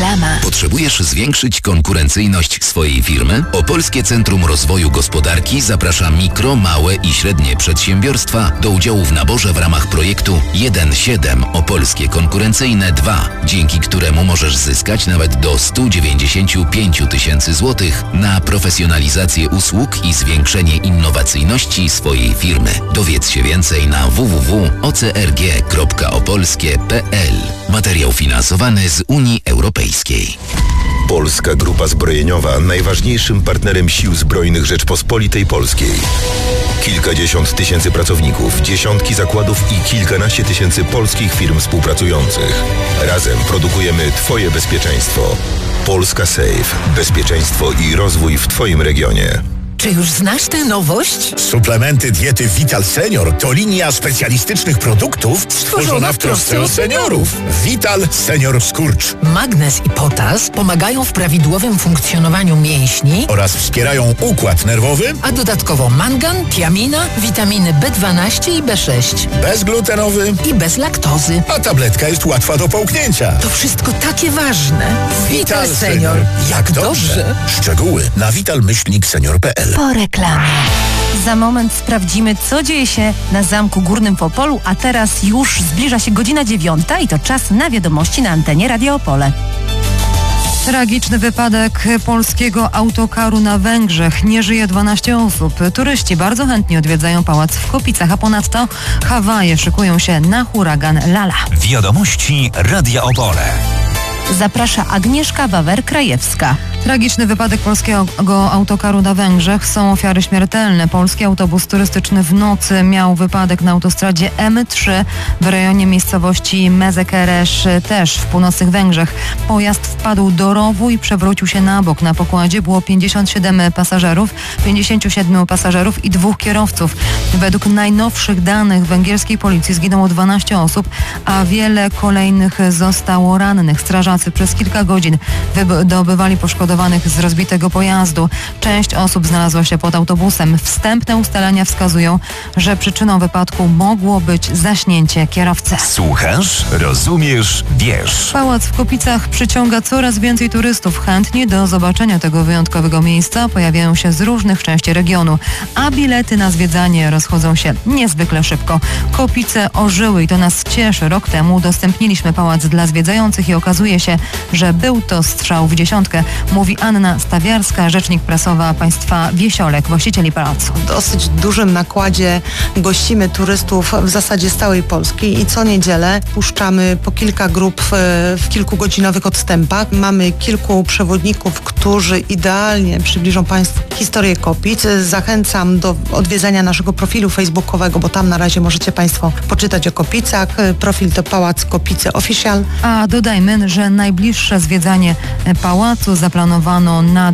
reklama. Potrzebujesz zwiększyć konkurencyjność swojej firmy? Opolskie Centrum Rozwoju Gospodarki zaprasza mikro, małe i średnie przedsiębiorstwa do udziału w naborze w ramach projektu 1.7 Opolskie Konkurencyjne 2, dzięki któremu możesz zyskać nawet do 195 tysięcy złotych na profesjonalizację usług i zwiększenie innowacyjności swojej firmy. Dowiedz się więcej na www.ocrg.opolskie.pl. Materiał finansowany z Unii Europejskiej. Polska Grupa Zbrojeniowa, najważniejszym partnerem Sił Zbrojnych Rzeczpospolitej Polskiej. Kilkadziesiąt tysięcy pracowników, dziesiątki zakładów i kilkanaście tysięcy polskich firm współpracujących. Razem produkujemy Twoje bezpieczeństwo. Polska Safe. Bezpieczeństwo i rozwój w Twoim regionie. Czy już znasz tę nowość? Suplementy diety Vital Senior to linia specjalistycznych produktów stworzona w trosce o seniorów. Vital Senior Skurcz. Magnez i potas pomagają w prawidłowym funkcjonowaniu mięśni Oraz wspierają układ nerwowy. a dodatkowo mangan, tiamina, witaminy B12 i B6 Bezglutenowy. i bez laktozy. A tabletka jest łatwa do połknięcia. To wszystko takie ważne. Vital Senior. Jak dobrze. Szczegóły na vital-senior.pl. Po reklamie. Za moment sprawdzimy, co dzieje się na Zamku Górnym w Opolu, a teraz już zbliża się godzina 9 i to czas na wiadomości na antenie Radia Opole. Tragiczny wypadek polskiego autokaru na Węgrzech. Nie żyje 12 osób. Turyści bardzo chętnie odwiedzają pałac w Kopicach, a ponadto Hawaje szykują się na huragan Lala. Wiadomości Radia Opole. Zaprasza Agnieszka Wawer-Krajewska. Tragiczny wypadek polskiego autokaru na Węgrzech. Są ofiary śmiertelne. Polski autobus turystyczny w nocy miał wypadek na autostradzie M3 w rejonie miejscowości Mezekeresz, też w północnych Węgrzech. Pojazd wpadł do rowu i przewrócił się na bok. Na pokładzie było 57 pasażerów i 2 kierowców. Według najnowszych danych węgierskiej policji zginęło 12 osób, a wiele kolejnych zostało rannych. Strażacy przez kilka godzin wydobywali poszkodowanych z rozbitego pojazdu. Część osób znalazła się pod autobusem. Wstępne ustalenia wskazują, że przyczyną wypadku mogło być zaśnięcie kierowcy. Słuchasz, rozumiesz, wiesz. Pałac w Kopicach przyciąga coraz więcej turystów. Chętni do zobaczenia tego wyjątkowego miejsca pojawiają się z różnych części regionu, a bilety na zwiedzanie rozchodzą się niezwykle szybko. Kopice ożyły i to nas cieszy. Rok temu udostępniliśmy pałac dla zwiedzających i okazuje się, że był to strzał w dziesiątkę, mówi Anna Stawiarska, rzecznik prasowa państwa Wiesiolek, właścicieli pałacu. W dosyć dużym nakładzie gościmy turystów w zasadzie z całej Polski i co niedzielę puszczamy po kilka grup w kilkugodzinowych odstępach. Mamy kilku przewodników, którzy idealnie przybliżą Państwu historię Kopic. Zachęcam do odwiedzenia naszego profilu facebookowego, bo tam na razie możecie Państwo poczytać o Kopicach. Profil to Pałac Kopice Official. A dodajmy, że najbliższe zwiedzanie pałacu zaplanowano na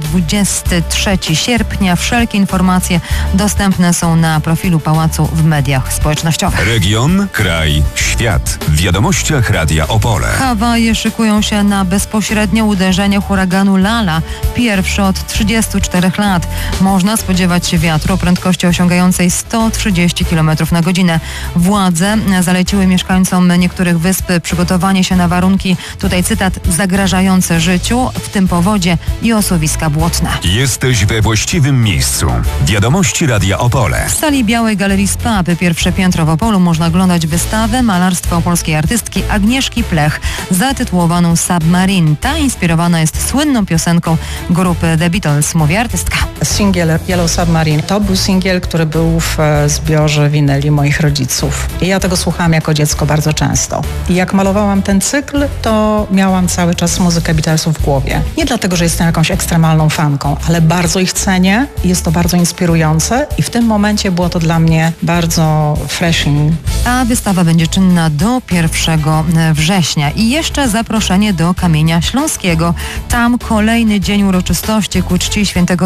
23 sierpnia. Wszelkie informacje dostępne są na profilu pałacu w mediach społecznościowych. Region, kraj, świat. W wiadomościach Radia Opole. Hawaje szykują się na bezpośrednie uderzenie huraganu Lala. Pierwszy od 34 lat. Można spodziewać się wiatru o prędkości osiągającej 130 km na godzinę. Władze zaleciły mieszkańcom niektórych wysp przygotowanie się na warunki, tutaj cytat, zagrażające życiu, w tym powodzie i osuwiska błotne. Jesteś we właściwym miejscu. Wiadomości Radia Opole. W sali Białej Galerii Spapy, pierwsze piętro w Opolu, można oglądać wystawę malarstwa opolskiej artystki Agnieszki Plech zatytułowaną Submarine. Ta inspirowana jest słynną piosenką grupy The Beatles, mówi artystka. Singiel Yellow Submarine to był singiel, który był w zbiorze winyli moich rodziców. I ja tego słuchałam jako dziecko bardzo często. I jak malowałam ten cykl, to miałam cały czas muzykę Beatlesów w głowie. Nie dlatego, że jestem jakąś ekstremalną fanką, ale bardzo ich cenię. Jest to bardzo inspirujące i w tym momencie było to dla mnie bardzo freshing. A wystawa będzie czynna do 1 września. I jeszcze zaproszenie do Kamienia Śląskiego. Tam kolejny dzień uroczystości ku czci świętego Jacka.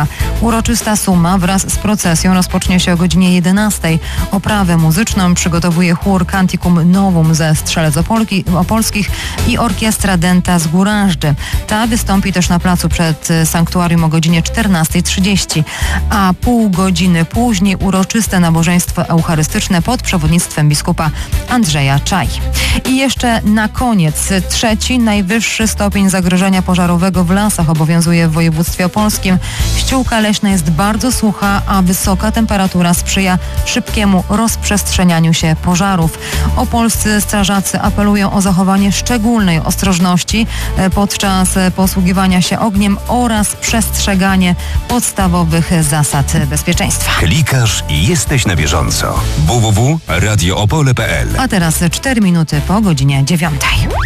Uroczysta suma wraz z procesją rozpocznie się o godzinie 11. Oprawę muzyczną przygotowuje chór Canticum Novum ze Strzelec Opolskich i Orkiestra Denta z Górażdży. Ta wystąpi też na placu przed sanktuarium o godzinie 14:30, a pół godziny później uroczyste nabożeństwo eucharystyczne pod przewodnictwem biskupa Andrzeja Czaj. I jeszcze na koniec, 3. najwyższy stopień zagrożenia pożarowego w lasach obowiązuje w województwie opolskim. Ściółka leśna jest bardzo sucha, a wysoka temperatura sprzyja szybkiemu rozprzestrzenianiu się pożarów. Opolscy strażacy apelują o zachowanie szczególnej ostrożności podczas posługiwania się ogniem oraz przestrzeganie podstawowych zasad bezpieczeństwa. Klikasz i jesteś na bieżąco. www.radioopole.pl. A teraz 4 minuty po godzinie 9.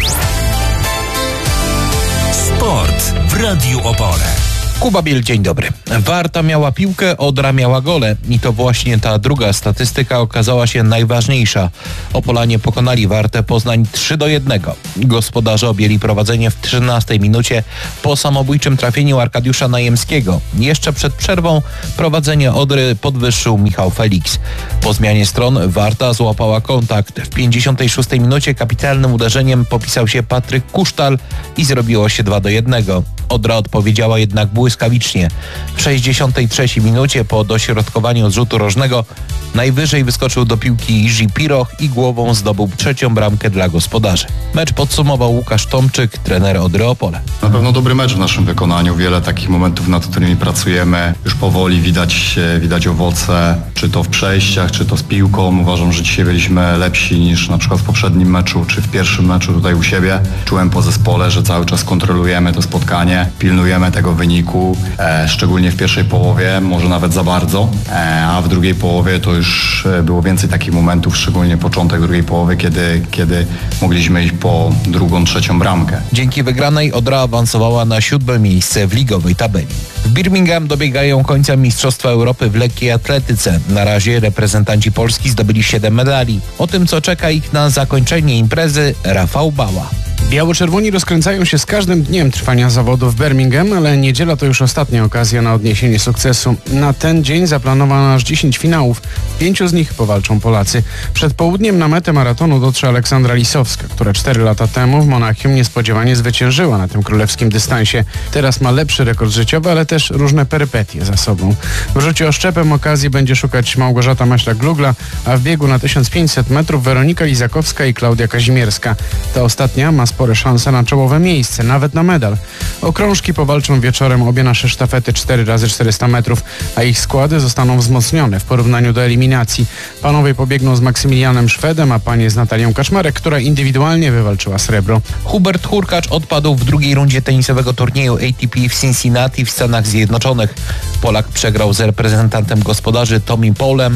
Sport w Radiu Opole. Kuba Biel, dzień dobry. Warta miała piłkę, Odra miała gole i to właśnie ta druga statystyka okazała się najważniejsza. Opolanie pokonali Wartę Poznań 3-1. Gospodarze objęli prowadzenie w 13 minucie po samobójczym trafieniu Arkadiusza Najemskiego. Jeszcze przed przerwą prowadzenie Odry podwyższył Michał Felix. Po zmianie stron Warta złapała kontakt. W 56 minucie kapitalnym uderzeniem popisał się Patryk Kusztal i zrobiło się 2-1. Odra odpowiedziała jednak błyskawicznie. W 63 minucie po dośrodkowaniu z rzutu rożnego najwyżej wyskoczył do piłki Jiří Piroch i głową zdobył 3. bramkę dla gospodarzy. Mecz podsumował Łukasz Tomczyk, trener Odry Opole. Na pewno dobry mecz w naszym wykonaniu. Wiele takich momentów, nad którymi pracujemy. Już powoli widać owoce, czy to w przejściach, czy to z piłką. Uważam, że dzisiaj byliśmy lepsi niż na przykład w poprzednim meczu, czy w pierwszym meczu tutaj u siebie. Czułem po zespole, że cały czas kontrolujemy to spotkanie, pilnujemy tego wyniku, szczególnie w pierwszej połowie, może nawet za bardzo, a w drugiej połowie to już było więcej takich momentów, szczególnie początek drugiej połowy, kiedy mogliśmy iść po drugą, trzecią bramkę. Dzięki wygranej Odra awansowała na 7. miejsce w ligowej tabeli. W Birmingham dobiegają końca Mistrzostwa Europy w lekkiej atletyce. Na razie reprezentanci Polski zdobyli 7 medali. O tym, co czeka ich na zakończenie imprezy, Rafał Bała. Biało-czerwoni rozkręcają się z każdym dniem trwania zawodów w Birmingham, ale niedziela to już ostatnia okazja na odniesienie sukcesu. Na ten dzień zaplanowano aż 10 finałów. 5 z nich powalczą Polacy. Przed południem na metę maratonu dotrze Aleksandra Lisowska, która 4 lata temu w Monachium niespodziewanie zwyciężyła na tym królewskim dystansie. Teraz ma lepszy rekord życiowy, ale też różne perypetie za sobą. W rzucie oszczepem okazji będzie szukać Małgorzata Maślak-Glugla, a w biegu na 1500 metrów Weronika Lizakowska i Klaudia Kazimierska. Ta ostatnia ma spore szanse na czołowe miejsce, nawet na medal. O krążki powalczą wieczorem obie nasze sztafety 4x400 metrów, a ich składy zostaną wzmocnione w porównaniu do eliminacji. Panowie pobiegną z Maksymilianem Szwedem, a panie z Natalią Kaczmarek, która indywidualnie wywalczyła srebro. Hubert Hurkacz odpadł w drugiej rundzie tenisowego turnieju ATP w Cincinnati w Stanach Zjednoczonych. Polak przegrał z reprezentantem gospodarzy Tommy Paulem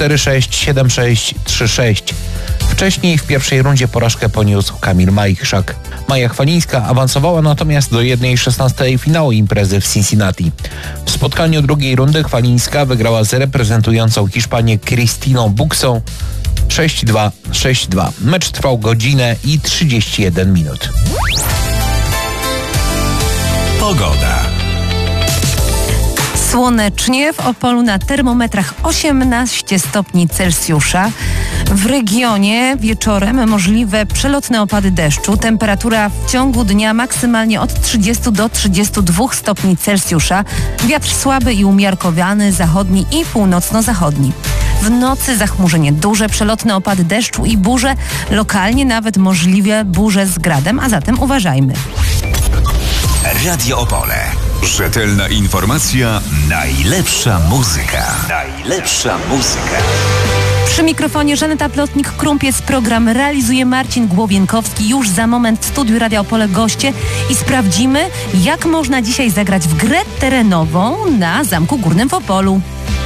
4-6, 7-6, 3-6. Wcześniej w pierwszej rundzie porażkę poniósł Kamil Majchrzak. Maja Chwalińska awansowała natomiast do 1/16 finału imprezy w Cincinnati. W spotkaniu drugiej rundy Chwalińska wygrała z reprezentującą Hiszpanię Cristiną Buxą 6-2, 6-2. Mecz trwał godzinę i 31 minut. Pogoda. Słonecznie, w Opolu na termometrach 18 stopni Celsjusza. W regionie wieczorem możliwe przelotne opady deszczu. Temperatura w ciągu dnia maksymalnie od 30 do 32 stopni Celsjusza. Wiatr słaby i umiarkowany, zachodni i północno-zachodni. W nocy zachmurzenie duże, przelotne opady deszczu i burze. Lokalnie nawet możliwe burze z gradem, a zatem uważajmy. Radio Opole. Rzetelna informacja, najlepsza muzyka. Najlepsza muzyka. Przy mikrofonie Żaneta Plotnik-Krumpiec. Program realizuje Marcin Głowienkowski. Już za moment w studiu Radia Opole goście i sprawdzimy, jak można dzisiaj zagrać w grę terenową na Zamku Górnym w Opolu.